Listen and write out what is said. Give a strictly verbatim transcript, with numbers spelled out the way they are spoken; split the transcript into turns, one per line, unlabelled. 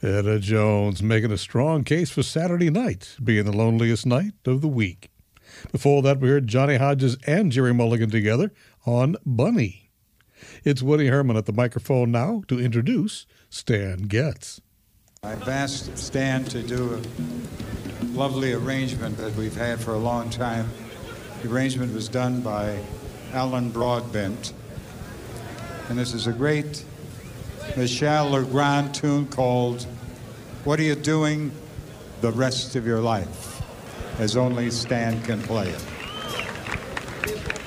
Etta Jones making a strong case for Saturday night being the loneliest night of the week. Before that, we heard Johnny Hodges and Jerry Mulligan together on Bunny. It's Woody Herman at the microphone now to introduce Stan Getz.
I've asked Stan to do a lovely arrangement that we've had for a long time. The arrangement was done by Alan Broadbent. And this is a great Michel Legrand tune called What Are You Doing the Rest of Your Life, as only Stan can play it.